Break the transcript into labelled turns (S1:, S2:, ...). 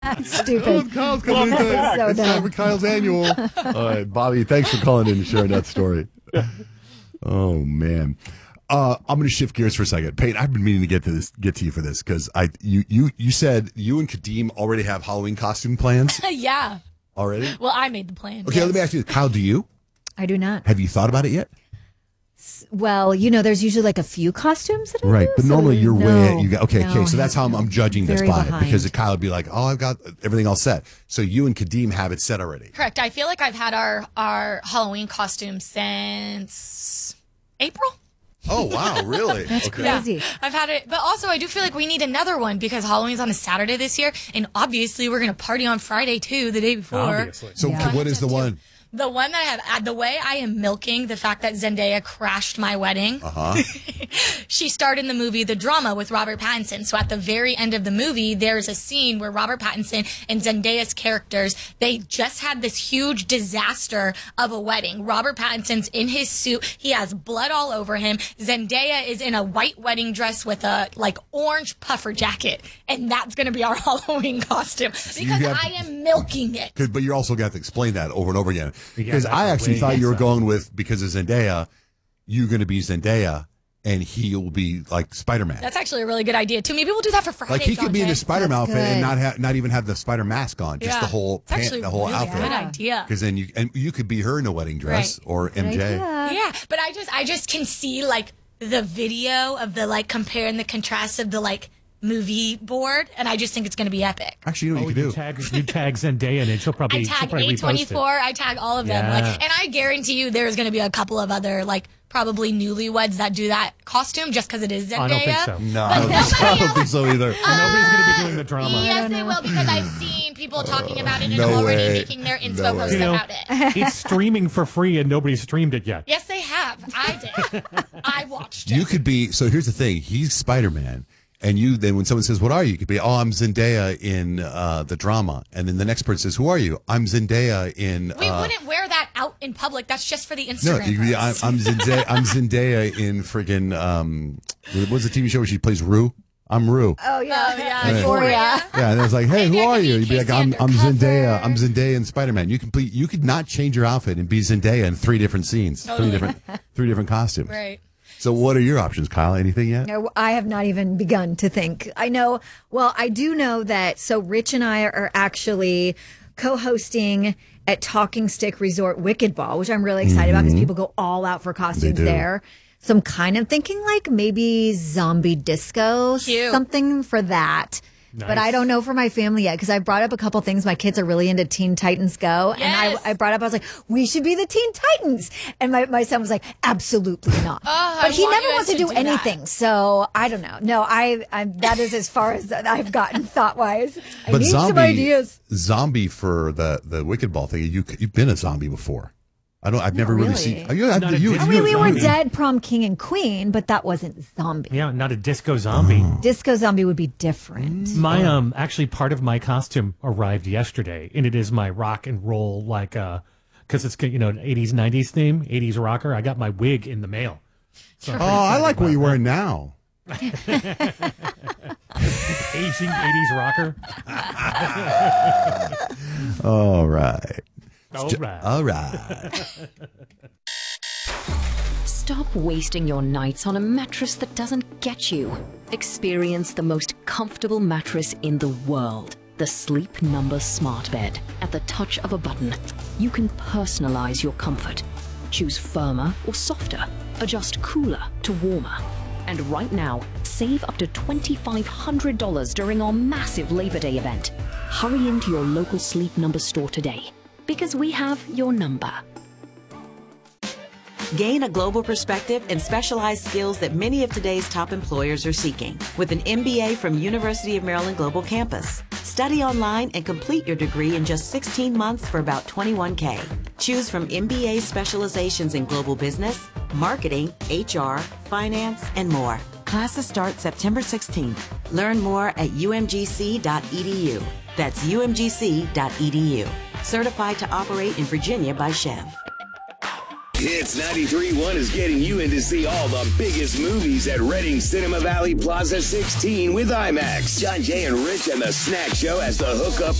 S1: Stupid.
S2: Kyle's coming in. It's time for Kyle's annual. All right, Bobby, thanks for calling in and sharing that story. Oh, man. I'm going to shift gears for a second. Peyton, I've been meaning to get to you for this because you said you and Kadeem already have Halloween costume plans.
S3: Yeah.
S2: Already?
S3: Well, I made the plan.
S2: Okay, let me ask you, Kyle, do you?
S1: I do not.
S2: Have you thought about it yet?
S1: Well, there's usually like a few costumes that I
S2: right,
S1: do,
S2: but
S1: so
S2: normally you're
S1: no,
S2: way okay. So that's how I'm judging this by
S1: behind.
S2: because Kyle would be like, "Oh, I've got everything all set." So you and Kadeem have it set already.
S3: Correct. I feel like I've had our Halloween costume since April.
S2: Oh, wow, really?
S1: That's crazy.
S3: Yeah, I've had it, but also I do feel like we need another one because Halloween's on a Saturday this year, and obviously we're going to party on Friday too, the day before.
S4: Obviously.
S2: So what is the one?
S3: The one that I have, the way I am milking the fact that Zendaya crashed my wedding. She starred in the movie The Drama with Robert Pattinson. So at the very end of the movie, there's a scene where Robert Pattinson and Zendaya's characters, they just had this huge disaster of a wedding. Robert Pattinson's in his suit. He has blood all over him. Zendaya is in a white wedding dress with a orange puffer jacket. And that's going to be our Halloween costume because I am milking it.
S2: But you're also got to explain that over and over again. Because I actually thought you were going with, because of Zendaya, you're going to be Zendaya and he will be like Spider-Man.
S3: That's actually a really good idea too. Maybe we'll do that for Friday.
S2: Like he could be in the Spider-Man outfit and not even have the Spider mask on, just the whole
S3: the whole
S2: really outfit.
S3: Good idea.
S2: Because then you could be her in a wedding dress or MJ.
S3: Yeah, but I just can see the video of the compare and the contrast of the movie board, and I just think it's going to be epic.
S2: Actually, you know what you can
S4: do? You tag Zendaya, and she'll probably
S3: I tag
S4: repost it.
S3: A24. I tag all of them, and I guarantee you, there's going to be a couple of other probably newlyweds that do that costume just because it is Zendaya.
S4: I don't think so.
S2: No, I don't think so either.
S4: Nobody's going to be doing the drama.
S3: Yes, they will because I've seen people talking about it and already making their inspo posts about it.
S4: It's streaming for free, and nobody's streamed it yet.
S3: Yes, they have. I did. I watched it.
S2: You could be. So here's the thing: he's Spider-Man. And then when someone says, "What are you?" You could be, "Oh, I'm Zendaya in The Drama." And then the next person says, "Who are you?" "I'm Zendaya in."
S3: We wouldn't wear that out in public. That's just for the Instagram.
S2: No, you could be, I'm Zendaya. I'm Zendaya in friggin' what's the TV show where she plays Rue? I'm Rue.
S1: Oh yeah,
S3: Euphoria.
S2: Yeah, and it's like, "Hey,
S3: Maybe
S2: who
S3: I
S2: are
S3: could
S2: you?"
S3: be
S2: You'd be like,
S3: Casey
S2: "I'm
S3: Undercover."
S2: Zendaya. I'm Zendaya in Spider-Man." You could not change your outfit and be Zendaya in 3 different scenes,
S3: Totally.
S2: three different costumes.
S3: Right.
S2: So what are your options, Kyle? Anything yet?
S1: No, I have not even begun to think. I do know that, so Rich and I are actually co-hosting at Talking Stick Resort Wicked Ball, which I'm really excited about because people go all out for costumes there. So I'm kind of thinking maybe zombie disco, something for that.
S4: Nice.
S1: But I don't know for my family yet because I brought up a couple things. My kids are really into Teen Titans Go.
S3: Yes.
S1: And I brought up, I was like, we should be the Teen Titans. And my son was like, absolutely not. But he never wants to do anything. So I don't know. No, I that is as far as I've gotten thought-wise. I need some ideas.
S2: Zombie for the Wicked Ball thing. You've been a zombie before. I've never really seen.
S1: We were dead prom king and queen, but that wasn't zombie.
S4: Yeah, not a disco zombie.
S1: Disco zombie would be different.
S4: My actually part of my costume arrived yesterday, and it is my rock and roll because it's an 80s 90s theme, 80s rocker. I got my wig in the mail. So
S2: I like what you're wearing now.
S4: Aging 80s rocker.
S2: All right.
S4: All right.
S5: Stop wasting your nights on a mattress that doesn't get you. Experience the most comfortable mattress in the world. The Sleep Number Smart Bed. At the touch of a button, you can personalize your comfort. Choose firmer or softer. Adjust cooler to warmer. And right now, save up to $2,500 during our massive Labor Day event. Hurry into your local Sleep Number store today, because we have your number.
S6: Gain a global perspective and specialized skills that many of today's top employers are seeking with an MBA from University of Maryland Global Campus. Study online and complete your degree in just 16 months for about $21K. Choose from MBA specializations in global business, marketing, HR, finance, and more. Classes start September 16th. Learn more at umgc.edu. That's umgc.edu. Certified to operate in Virginia by Chev.
S7: Hits 93.1 is getting you in to see all the biggest movies at Reading Cinema Valley Plaza 16 with IMAX. John Jay and Rich and the Snack Show as the hookup